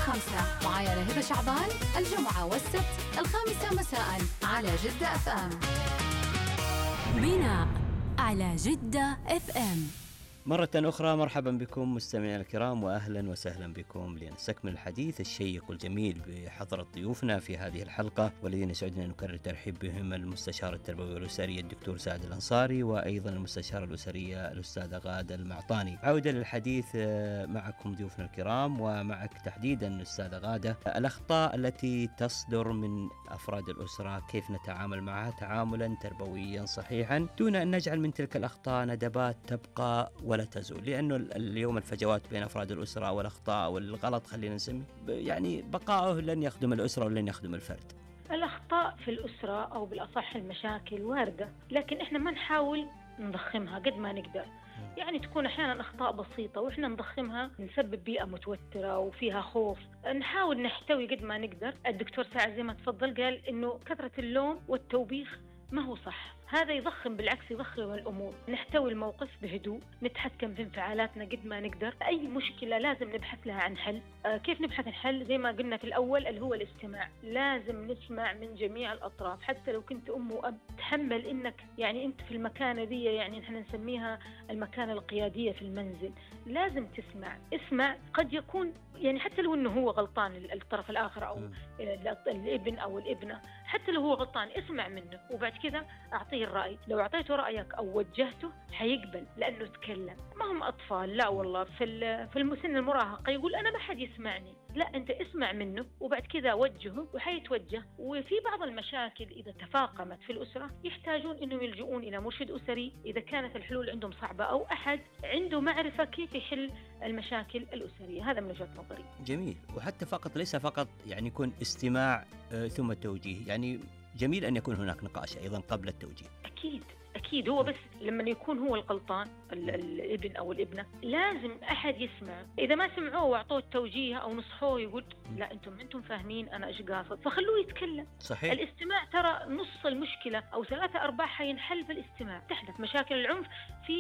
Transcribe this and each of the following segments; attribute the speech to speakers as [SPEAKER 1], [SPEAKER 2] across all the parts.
[SPEAKER 1] 5 معي أنا هبة شعبان، الجمعة والسبت 5 مساء على جدة FM.
[SPEAKER 2] بناء على جدة FM.
[SPEAKER 3] مرة أخرى مرحبا بكم مستمعينا الكرام، وأهلا وسهلا بكم لنستكمل الحديث الشيق والجميل بحضرة ضيوفنا في هذه الحلقة، والذين سعدنا أن نكرر ترحيب بهم المستشار التربوي والأسري الدكتور سعد الأنصاري، وأيضا المستشارة الأسرية الأستاذة غادة المعطاني. عودة للحديث معكم ضيوفنا الكرام، ومعك تحديدا أستاذة غادة، الأخطاء التي تصدر من أفراد الأسرة كيف نتعامل معها تعاملا تربويا صحيحا دون أن نجعل من تلك الأخطاء ندبات تبقى ولا تزول، لأنه اليوم الفجوات بين أفراد الأسرة والأخطاء والغلط خلينا نسمي يعني بقاؤه لن يخدم الأسرة ولن يخدم الفرد.
[SPEAKER 4] الأخطاء في الأسرة أو بالأصح المشاكل واردة، لكن إحنا ما نحاول نضخمها قد ما نقدر. يعني تكون أحيانا أخطاء بسيطة وإحنا نضخمها، نسبب بيئة متوترة وفيها خوف. نحاول نحتوي قد ما نقدر. الدكتور سعد زي ما تفضل قال إنه كثرة اللوم والتوبيخ ما هو صح، هذا يضخم، بالعكس يضخم الأمور. نحتوي الموقف بهدوء، نتحكم في انفعالاتنا قد ما نقدر. أي مشكلة لازم نبحث لها عن حل. كيف نبحث عن حل؟ زي ما قلنا في الأول اللي هو الاستماع. لازم نسمع من جميع الأطراف، حتى لو كنت أم وأب. تحمل إنك يعني أنت في المكانة دي، يعني نحن نسميها المكانة القيادية في المنزل. لازم تسمع. اسمع. قد يكون يعني حتى لو إنه هو غلطان الطرف الآخر أو الابن أو الابنة، حتى لو هو غلطان اسمع منه، وبعد كذا أعطيه الرأي. لو أعطيته رأيك أو وجهته حيقبل لأنه تكلم. ما هم أطفال، لا والله في المسن المراهقة يقول أنا ما حد يسمعني. لا، أنت اسمع منه وبعد كذا وجهه وحيتوجه. وفي بعض المشاكل إذا تفاقمت في الأسرة يحتاجون إنهم يلجؤون إلى مرشد أسري إذا كانت الحلول عندهم صعبة، أو أحد عنده معرفة كيف يحل المشاكل الأسرية. هذا من وجهة نظري.
[SPEAKER 3] جميل. وحتى فقط ليس فقط يعني يكون استماع ثم توجيه، يعني جميل أن يكون هناك نقاش أيضا قبل التوجيه.
[SPEAKER 4] أكيد هو بس لما يكون هو الغلطان الابن أو الابنة لازم أحد يسمع. إذا ما سمعوه وأعطوه التوجيه أو نصحوه يقول لا أنتم فاهمين أنا إيش قاصد، فخلوه يتكلم.
[SPEAKER 3] صحيح.
[SPEAKER 4] الاستماع ترى نص المشكلة أو 3/4 حينحل بالاستماع. تحدث مشاكل العنف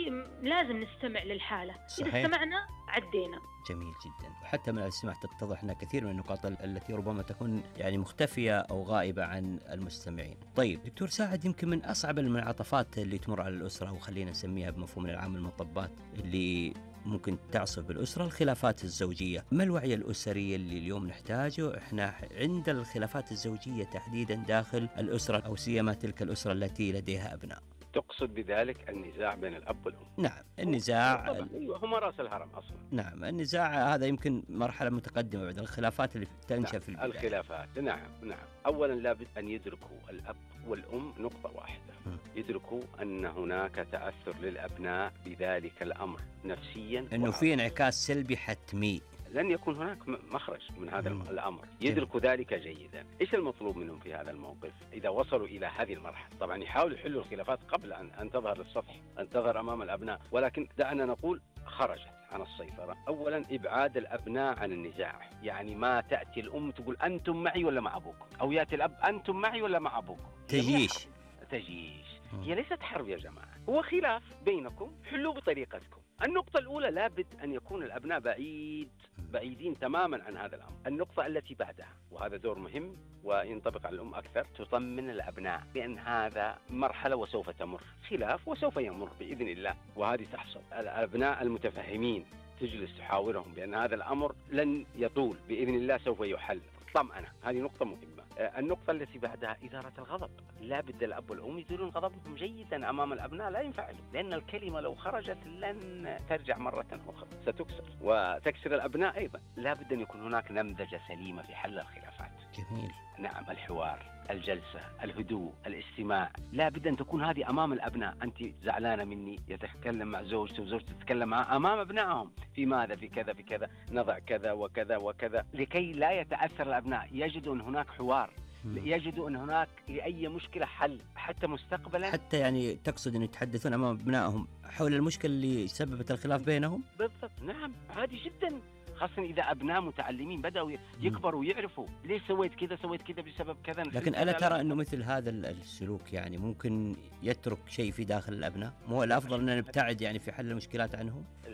[SPEAKER 4] لازم نستمع للحالة.
[SPEAKER 3] صحيح.
[SPEAKER 4] إذا استمعنا عدينا.
[SPEAKER 3] جميل جدا. وحتى من الاستماع تتضح لنا كثير من النقاط التي ربما تكون يعني مختفية أو غائبة عن المستمعين. طيب دكتور سعد، يمكن من أصعب المنعطفات اللي تمر على الأسرة، وخلينا نسميها بمفهوم العام المطبات اللي ممكن تعصف بالأسرة، الخلافات الزوجية. ما الوعي الأسري اللي اليوم نحتاجه إحنا عند الخلافات الزوجية تحديدا داخل الأسرة، أو سيما تلك الأسرة التي لديها أبناء؟
[SPEAKER 5] تقصد بذلك النزاع بين الأب والأم؟
[SPEAKER 3] نعم، النزاع.
[SPEAKER 5] أيوة، هم رأس الهرم أصلا.
[SPEAKER 3] نعم، النزاع هذا يمكن مرحلة متقدمة بعد الخلافات اللي تنشأ في البداية.
[SPEAKER 5] الخلافات، نعم. أولا لابد أن يدركوا الأب والأم نقطة واحدة. يدركوا أن هناك تأثر للأبناء بذلك الأمر نفسيا،
[SPEAKER 3] أنه في انعكاس سلبي حتمي،
[SPEAKER 5] لن يكون هناك مخرج من هذا الأمر. يدركوا ذلك جيدا. إيش المطلوب منهم في هذا الموقف إذا وصلوا إلى هذه المرحلة؟ طبعا يحاولوا يحلوا الخلافات قبل أن تظهر للسطح، أن تظهر أمام الأبناء، ولكن دعنا نقول خرجت عن السيطرة. أولا إبعاد الأبناء عن النزاع. يعني ما تأتي الأم تقول أنتم معي ولا مع أبوكم، أو يأتي الأب أنتم معي ولا مع أبوكم.
[SPEAKER 3] تجيش.
[SPEAKER 5] هي ليست حرب يا جماعة، هو خلاف بينكم، حلوا بطريقتكم. النقطة الأولى لابد أن يكون الأبناء بعيدين تماما عن هذا الأمر. النقطة التي بعدها، وهذا دور مهم وينطبق على الأم أكثر، تطمن الأبناء بأن هذا مرحلة وسوف تمر، خلاف وسوف يمر بإذن الله، وهذه تحصل. الأبناء المتفهمين تجلس تحاورهم بأن هذا الأمر لن يطول بإذن الله، سوف يحل. طمأنة، هذه نقطة مهمة. النقطة التي بعدها إدارة الغضب. لا بد الأب والأم يديرون غضبهم جيدا أمام الأبناء، لا ينفعلوا، لأن الكلمة لو خرجت لن ترجع مرة أخرى، ستكسر وتكسر الأبناء أيضا. لا بد أن يكون هناك نمذجة سليمة في حل الخلافات.
[SPEAKER 3] جميل.
[SPEAKER 5] نعم، الحوار، الجلسة، الهدوء، الاستماع. لا بد أن تكون هذه أمام الأبناء. أنت زعلانة مني، يتكلم مع زوجته وزوجته تتكلم معه أمام أبنائهم في ماذا، في كذا في كذا، نضع كذا وكذا وكذا، لكي لا يتأثر الأبناء. يجدوا أن هناك حوار، يجدوا أن هناك لأي مشكلة حل، حتى مستقبلا.
[SPEAKER 3] حتى يعني تقصد أن يتحدثون أمام أبنائهم حول المشكلة اللي سببت الخلاف بينهم؟
[SPEAKER 5] بالضبط، نعم، عادي جدا، خاصة إذا أبناء متعلمين بدأوا يكبروا ويعرفوا ليش سويت كذا بسبب كذا.
[SPEAKER 3] لكن ألا ترى أنه مثل هذا السلوك يعني ممكن يترك شيء في داخل الأبناء؟ مو الأفضل أن نبتعد يعني في حل المشكلات عنهم؟
[SPEAKER 5] لا،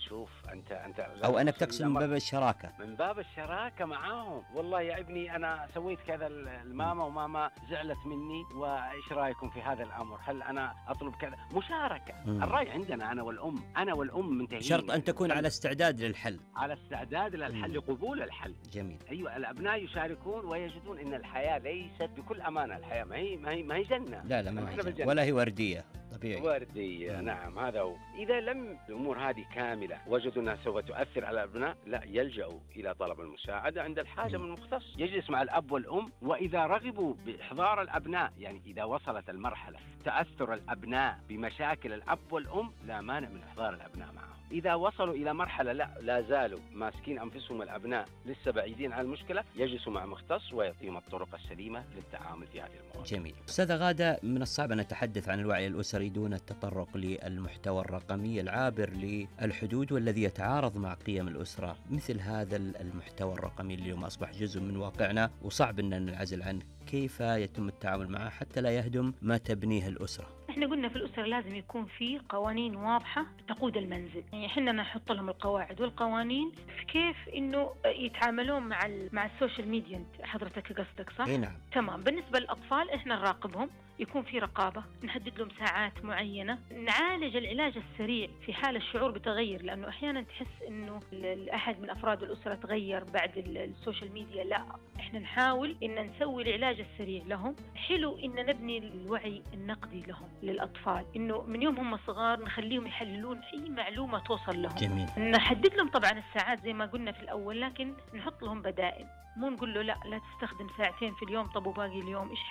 [SPEAKER 5] شوف أنت
[SPEAKER 3] أو أنك تقصد من باب الشراكة.
[SPEAKER 5] من باب الشراكة معاهم. والله يا ابني أنا سويت كذا الماما وماما زعلت مني، وإيش رأيكم في هذا الأمر؟ هل أنا أطلب كذا؟ مشاركة. الرأي عندنا أنا والأم منتهين.
[SPEAKER 3] شرط أن تكون على استعداد للحل.
[SPEAKER 5] على استعداد للحل، لقبول الحل.
[SPEAKER 3] جميل.
[SPEAKER 5] أيوة، الأبناء يشاركون ويجدون أن الحياة ليست بكل أمانة. الحياة ما هي جنة.
[SPEAKER 3] لا ما هي جنة. ولا هي وردية. طبيعي.
[SPEAKER 5] وردية. نعم، هذا هو. إذا لم الأمور هذه كاملة وجدوا أنها سوف تؤثر على الأبناء، لا، يلجأوا إلى طلب المساعدة عند الحاجة من مختص. يجلس مع الأب والأم، وإذا رغبوا بإحضار الأبناء، يعني إذا وصلت المرحلة تأثر الأبناء بمشاكل الأب والأم، لا مانع من إحضار الأبناء معهم. إذا وصلوا إلى مرحلة لا زالوا ماسكين أنفسهم، الأبناء لسه بعيدين عن المشكلة، يجلسوا مع مختص ويعطيهم الطرق السليمة للتعامل في هذه المواضيع.
[SPEAKER 3] جميل. أستاذة غادة، من الصعب أن نتحدث عن الوعي الأسري دون التطرق للمحتوى الرقمي العابر للحدود والذي يتعارض مع قيم الأسرة. مثل هذا المحتوى الرقمي اليوم أصبح جزء من واقعنا وصعب أن ننعزل عنه، كيف يتم التعامل معه حتى لا يهدم ما تبنيه الأسرة؟
[SPEAKER 4] احنا قلنا في الأسرة لازم يكون في قوانين واضحة تقود المنزل، يعني احنا نحط لهم القواعد والقوانين في كيف انه يتعاملون مع السوشيال ميديا. حضرتك قصدك صح؟
[SPEAKER 3] اي نعم.
[SPEAKER 4] تمام. بالنسبة للأطفال احنا نراقبهم، يكون في رقابة، نحدد لهم ساعات معينة، نعالج العلاج السريع في حال الشعور بتغير، لأنه أحيانا تحس إنه أحد من أفراد الأسرة تغير بعد السوشيال ميديا. لا، إحنا نحاول إن نسوي العلاج السريع لهم. حلو إن نبني الوعي النقدي لهم للأطفال، إنه من يوم هم صغار نخليهم يحللون أي معلومة توصل لهم.
[SPEAKER 3] جميل.
[SPEAKER 4] نحدد لهم طبعا الساعات زي ما قلنا في الأول، لكن نحط لهم بدائل، مو نقول له لا تستخدم ساعتين في اليوم، طب وباقي اليوم إيش